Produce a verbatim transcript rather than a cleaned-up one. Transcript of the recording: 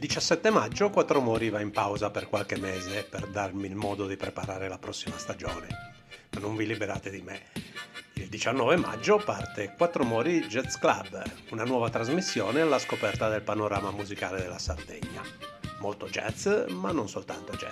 diciassette maggio Quattro Mori va in pausa per qualche mese per darmi il modo di preparare la prossima stagione, ma non vi liberate di me. Il diciannove maggio parte Quattro Mori Jazz Club, una nuova trasmissione alla scoperta del panorama musicale della Sardegna. Molto jazz, ma non soltanto jazz.